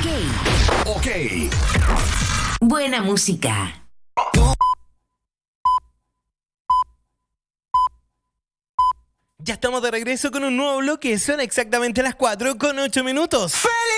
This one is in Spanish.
Ok. Buena música. Ya estamos de regreso con un nuevo bloque. Son exactamente las 4:08.